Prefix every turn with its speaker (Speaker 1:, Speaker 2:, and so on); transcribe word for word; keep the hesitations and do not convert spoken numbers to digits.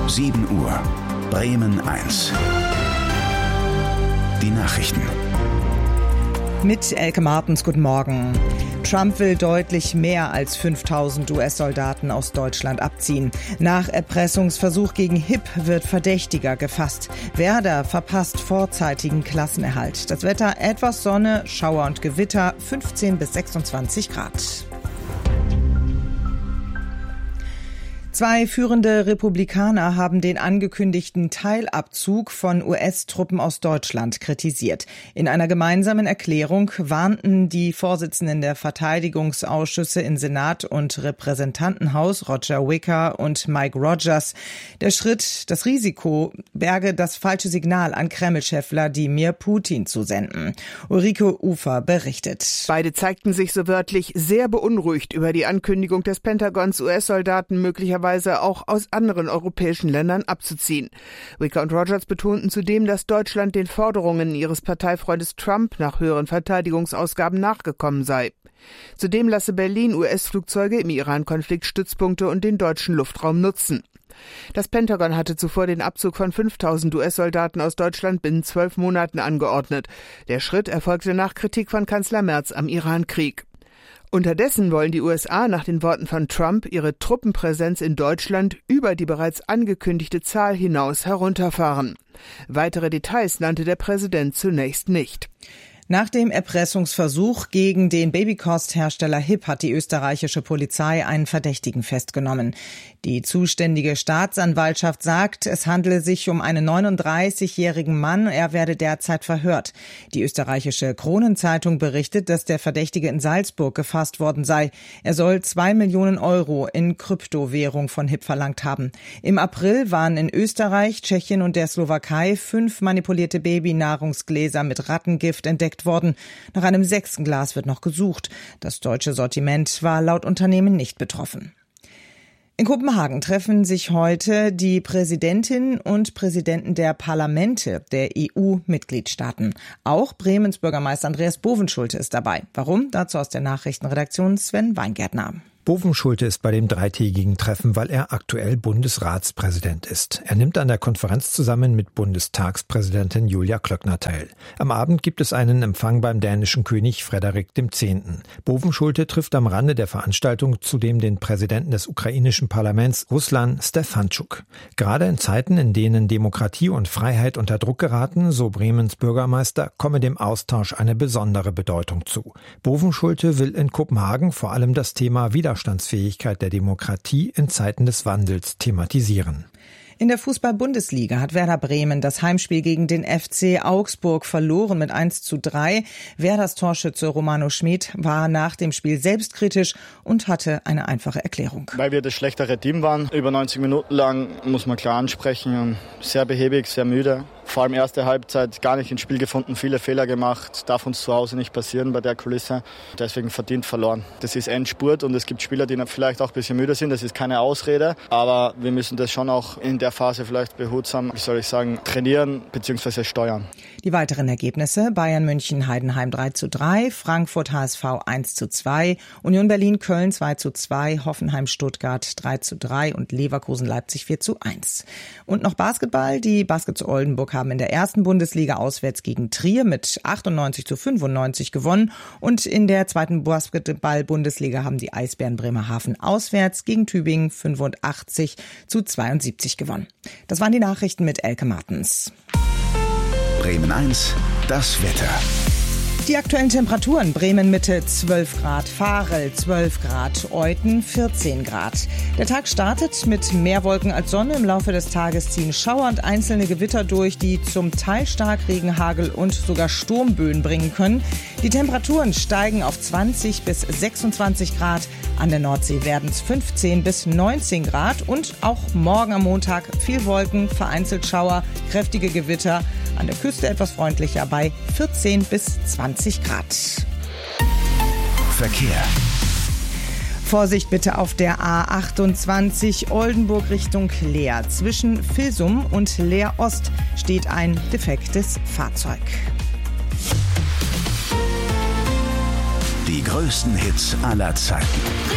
Speaker 1: sieben Uhr. Bremen eins. Die Nachrichten.
Speaker 2: Mit Elke Martens, guten Morgen. Trump will deutlich mehr als fünftausend U S-Soldaten aus Deutschland abziehen. Nach Erpressungsversuch gegen H I P wird Verdächtiger gefasst. Werder verpasst vorzeitigen Klassenerhalt. Das Wetter etwas Sonne, Schauer und Gewitter, fünfzehn bis sechsundzwanzig Grad. Zwei führende Republikaner haben den angekündigten Teilabzug von U S-Truppen aus Deutschland kritisiert. In einer gemeinsamen Erklärung warnten die Vorsitzenden der Verteidigungsausschüsse in Senat und Repräsentantenhaus, Roger Wicker und Mike Rogers, der Schritt, das Risiko, berge das falsche Signal an Kreml-Chef Wladimir Putin zu senden. Ulrike Ufer berichtet.
Speaker 3: Beide zeigten sich so wörtlich sehr beunruhigt über die Ankündigung des Pentagons, U S-Soldaten möglicherweise auch aus anderen europäischen Ländern abzuziehen. Wicker und Rogers betonten zudem, dass Deutschland den Forderungen ihres Parteifreundes Trump nach höheren Verteidigungsausgaben nachgekommen sei. Zudem lasse Berlin U S-Flugzeuge im Iran-Konflikt Stützpunkte und den deutschen Luftraum nutzen. Das Pentagon hatte zuvor den Abzug von fünftausend U S-Soldaten aus Deutschland binnen zwölf Monaten angeordnet. Der Schritt erfolgte nach Kritik von Kanzler Merz am Iran-Krieg. Unterdessen wollen die U S A nach den Worten von Trump ihre Truppenpräsenz in Deutschland über die bereits angekündigte Zahl hinaus herunterfahren. Weitere Details nannte der Präsident zunächst nicht.
Speaker 2: Nach dem Erpressungsversuch gegen den Babykost-Hersteller H I P hat die österreichische Polizei einen Verdächtigen festgenommen. Die zuständige Staatsanwaltschaft sagt, es handele sich um einen neununddreißigjährigen Mann, er werde derzeit verhört. Die österreichische Kronenzeitung berichtet, dass der Verdächtige in Salzburg gefasst worden sei. Er soll zwei Millionen Euro in Kryptowährung von H I P verlangt haben. Im April waren in Österreich, Tschechien und der Slowakei fünf manipulierte Babynahrungsgläser mit Rattengift entdeckt worden. Nach einem sechsten Glas wird noch gesucht. Das deutsche Sortiment war laut Unternehmen nicht betroffen. In Kopenhagen treffen sich heute die Präsidentinnen und Präsidenten der Parlamente der E U-Mitgliedstaaten. Auch Bremens Bürgermeister Andreas Bovenschulte ist dabei. Warum? Dazu aus der Nachrichtenredaktion Sven Weingärtner.
Speaker 4: Bovenschulte ist bei dem dreitägigen Treffen, weil er aktuell Bundesratspräsident ist. Er nimmt an der Konferenz zusammen mit Bundestagspräsidentin Julia Klöckner teil. Am Abend gibt es einen Empfang beim dänischen König Frederik der Zehnte. Bovenschulte trifft am Rande der Veranstaltung zudem den Präsidenten des ukrainischen Parlaments, Ruslan Stefanschuk. Gerade in Zeiten, in denen Demokratie und Freiheit unter Druck geraten, so Bremens Bürgermeister, komme dem Austausch eine besondere Bedeutung zu. Bovenschulte will in Kopenhagen vor allem das Thema Widerstandsfähigkeit Widerstandsfähigkeit der Demokratie in Zeiten des Wandels thematisieren.
Speaker 2: In der Fußball-Bundesliga hat Werder Bremen das Heimspiel gegen den F C Augsburg verloren mit eins zu drei. Werders Torschütze Romano Schmid war nach dem Spiel selbstkritisch und hatte eine einfache Erklärung.
Speaker 5: Weil wir das schlechtere Team waren. Über neunzig Minuten lang, muss man klar ansprechen, sehr behäbig, sehr müde. Vor allem erste Halbzeit gar nicht ins Spiel gefunden, viele Fehler gemacht. Darf uns zu Hause nicht passieren bei der Kulisse. Deswegen verdient verloren. Das ist Endspurt und es gibt Spieler, die vielleicht auch ein bisschen müde sind. Das ist keine Ausrede. Aber wir müssen das schon auch in der Phase vielleicht behutsam, wie soll ich sagen, trainieren bzw. steuern.
Speaker 2: Die weiteren Ergebnisse: Bayern München Heidenheim drei zu drei, Frankfurt H S V eins zu zwei, Union Berlin Köln zwei zu zwei, Hoffenheim Stuttgart drei zu drei und Leverkusen Leipzig vier zu eins. Und noch Basketball. Die Baskets Oldenburg haben in der ersten Bundesliga auswärts gegen Trier mit achtundneunzig zu fünfundneunzig gewonnen. Und in der zweiten Basketball-Bundesliga haben die Eisbären Bremerhaven auswärts gegen Tübingen fünfundachtzig zu zweiundsiebzig gewonnen. Das waren die Nachrichten mit Elke Martens.
Speaker 1: Bremen eins, das Wetter.
Speaker 2: Die aktuellen Temperaturen: Bremen Mitte zwölf Grad, Varel zwölf Grad, Euthen vierzehn Grad. Der Tag startet mit mehr Wolken als Sonne. Im Laufe des Tages ziehen Schauer und einzelne Gewitter durch, die zum Teil Starkregen, Hagel und sogar Sturmböen bringen können. Die Temperaturen steigen auf zwanzig bis sechsundzwanzig Grad. An der Nordsee werden es fünfzehn bis neunzehn Grad. Und auch morgen am Montag viel Wolken, vereinzelt Schauer, kräftige Gewitter. An der Küste etwas freundlicher bei vierzehn bis zwanzig Grad.
Speaker 1: Verkehr.
Speaker 2: Vorsicht bitte auf der A achtundzwanzig Oldenburg Richtung Leer. Zwischen Filsum und Leer Ost steht ein defektes Fahrzeug.
Speaker 1: Die größten Hits aller Zeiten.